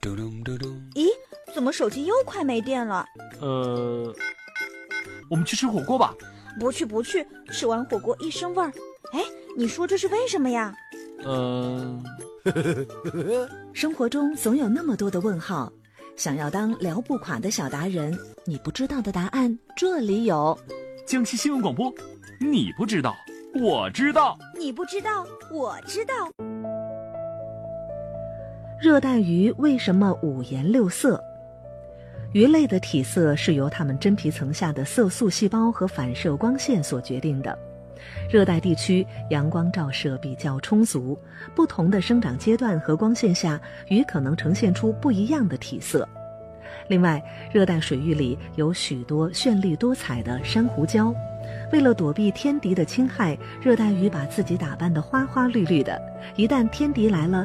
咦，怎么手机又快没电了？ 我们去吃火锅吧。 不去，吃完火锅一身味儿。哎，你说这是为什么呀？ 生活中总有那么多的问号，想要当聊不垮的小达人，你不知道的答案这里有。 江西新闻广播，你不知道，我知道； 你不知道，我知道。 热带鱼为什么五颜六色？鱼类的体色是由它们真皮层下的色素细胞和反射光线所决定的。热带地区阳光照射比较充足，不同的生长阶段和光线下，鱼可能呈现出不一样的体色。另外，热带水域里有许多绚丽多彩的珊瑚礁，为了躲避天敌的侵害，热带鱼把自己打扮得花花绿绿的，一旦天敌来了，